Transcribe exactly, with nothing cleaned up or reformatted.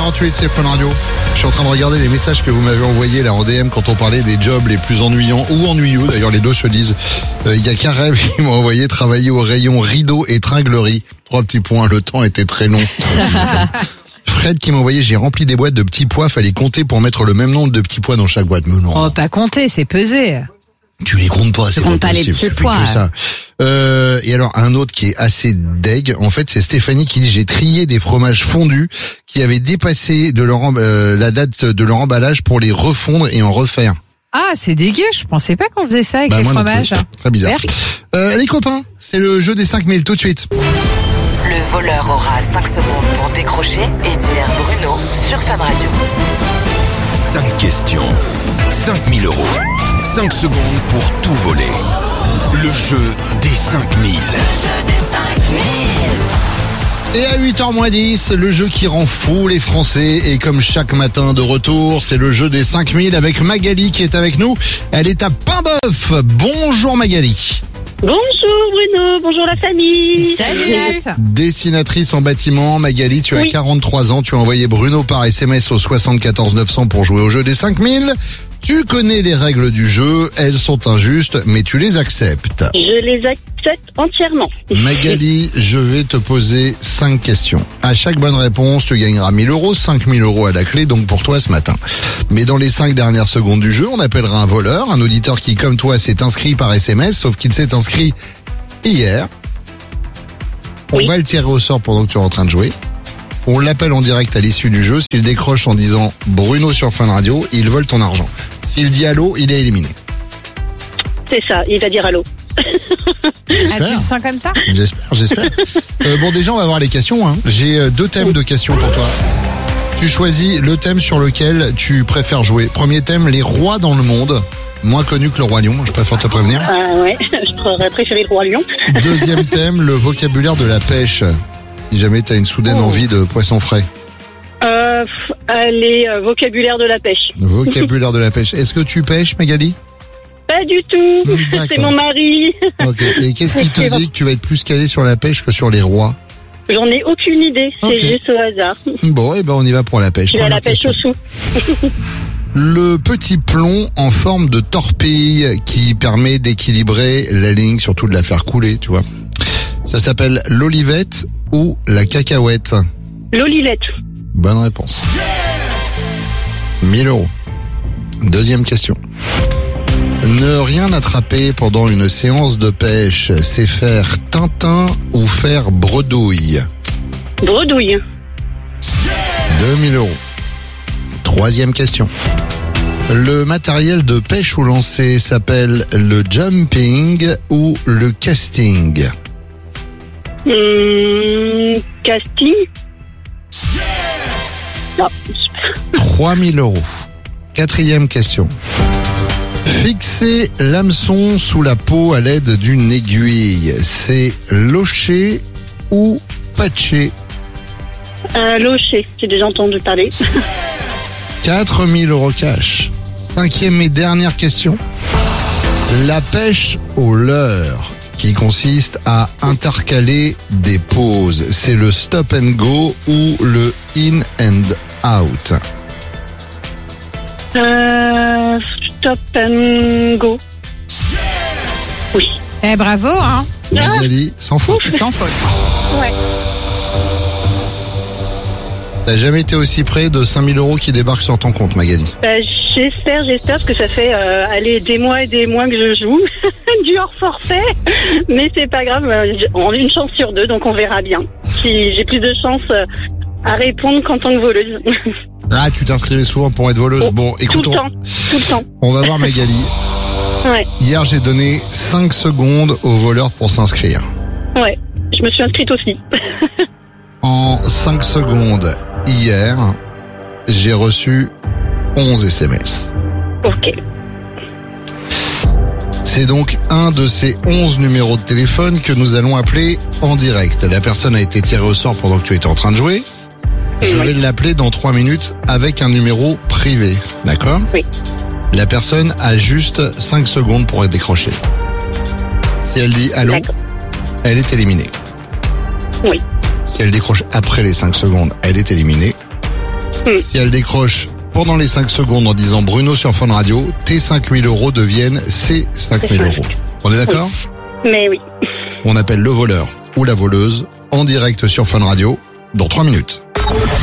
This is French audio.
quarante-huit, c'est Fun Radio. Je suis en train de regarder les messages que vous m'avez envoyés là en D M quand on parlait des jobs les plus ennuyants ou ennuyeux. D'ailleurs, les deux se disent. Il euh, y a Karev qui m'a envoyé travailler au rayon rideau et tringlerie. Trois petits points, le temps était très long. Fred qui m'a envoyé, j'ai rempli des boîtes de petits pois, fallait compter pour mettre le même nombre de petits pois dans chaque boîte. Mais non. Oh, pas compter, c'est peser. Tu les comptes pas, c'est compte pas les petits pois. Que ça. Euh, et alors un autre qui est assez deg, en fait c'est Stéphanie qui dit j'ai trié des fromages fondus qui avaient dépassé de leur euh, la date de leur emballage pour les refondre et en refaire. Ah, c'est dégueu, je pensais pas qu'on faisait ça avec bah, les moi fromages. Très bizarre. Euh, les copains, c'est le jeu des cinq mille tout de suite. Le voleur aura cinq secondes pour décrocher et dire Bruno sur Fun Radio. cinq questions, cinq mille euros, cinq secondes pour tout voler. Le jeu des cinq mille. Le jeu des cinq mille. Et à huit heures moins dix, le jeu qui rend fou les Français. Et comme chaque matin de retour, c'est le jeu des cinq mille avec Magali qui est avec nous. Elle est à Paimboeuf. Bonjour Magali. Bonjour Bruno, bonjour la famille. Salut Nat. Dessinatrice en bâtiment, Magali, tu as oui. quarante-trois ans, tu as envoyé Bruno par S M S au soixante-quatorze neuf cents pour jouer au jeu des cinq mille. Tu connais les règles du jeu, elles sont injustes, mais tu les acceptes. Je les accepte entièrement. Magali, je vais te poser cinq questions. À chaque bonne réponse, tu gagneras mille euros, cinq mille euros à la clé, donc pour toi ce matin. Mais dans les cinq dernières secondes du jeu, on appellera un voleur, un auditeur qui, comme toi, s'est inscrit par S M S, sauf qu'il s'est inscrit hier. On Oui. va le tirer au sort pendant que tu es en train de jouer. On l'appelle en direct à l'issue du jeu. S'il décroche en disant Bruno sur Fun Radio, il vole ton argent. S'il dit allô, il est éliminé. C'est ça, il va dire allô. Ah, tu le sens comme ça? J'espère, j'espère. euh, bon, déjà, on va voir les questions. Hein. J'ai euh, deux thèmes de questions pour toi. Tu choisis le thème sur lequel tu préfères jouer. Premier thème, les rois dans le monde. Moins connu que le roi lion, je préfère te prévenir. Ah ouais, je pourrais préférer le roi lion. Deuxième thème, le vocabulaire de la pêche. Si jamais tu as une soudaine Oh. envie de poisson frais. Euh, pff, allez, euh, vocabulaire de la pêche. Vocabulaire de la pêche. Est-ce que tu pêches, Magali? Pas du tout, D'accord. c'est mon mari. Ok. Et qu'est-ce qui te dit que tu vas être plus calé sur la pêche que sur les rois? J'en ai aucune idée, c'est Ok. juste au hasard. Bon, et ben on y va pour la pêche. Je vais à la Première pêche question. au sou. Le petit plomb en forme de torpille qui permet d'équilibrer la ligne, surtout de la faire couler, tu vois. Ça s'appelle l'olivette ou la cacahuète? L'olivette. Bonne réponse. mille euros. Deuxième question. Ne rien attraper pendant une séance de pêche, c'est faire Tintin ou faire bredouille? Bredouille. deux mille euros. Troisième question. Le matériel de pêche au lancer s'appelle le jumping ou le casting? Hum, casting. Non. trois mille euros. Quatrième question. Fixer l'hameçon sous la peau à l'aide d'une aiguille, c'est locher ou patcher? Un locher, j'ai déjà entendu parler. quatre mille euros cash. Cinquième et dernière question. La pêche au leurre, qui consiste à intercaler des pauses, c'est le stop and go ou le in and out? Euh, stop and go. Oui. Eh, bravo, hein. Magali, sans faute. Sans faute. Ouais. T'as jamais été aussi près de cinq mille euros qui débarquent sur ton compte, Magali? Bah, j'espère, j'espère, parce que ça fait euh, aller des mois et des mois que je joue. Du hors forfait. Mais c'est pas grave, euh, on a une chance sur deux, donc on verra bien. Si j'ai plus de chance euh, à répondre qu'en tant que voleuse. Ah, tu t'inscrivais souvent pour être voleuse. Bon, Tout écoute, le on, temps, tout le temps. on va voir Magali. Ouais, Hier, j'ai donné cinq secondes aux voleurs pour s'inscrire. ouais. Je me suis inscrite aussi. En cinq secondes, hier, j'ai reçu onze S M S. Ok. C'est donc un de ces onze numéros de téléphone que nous allons appeler en direct. La personne a été tirée au sort pendant que tu étais en train de jouer. Je vais l'appeler dans trois minutes avec un numéro privé. D'accord? Oui. La personne a juste cinq secondes pour être décrochée. Si elle dit allô, D'accord. elle est éliminée. Oui. Si elle décroche après les cinq secondes, elle est éliminée. Mm. Si elle décroche pendant les cinq secondes en disant Bruno sur Fun Radio, tes cinq mille euros deviennent ses cinq mille euros. On est d'accord? Mais oui. On appelle le voleur ou la voleuse en direct sur Fun Radio dans trois minutes.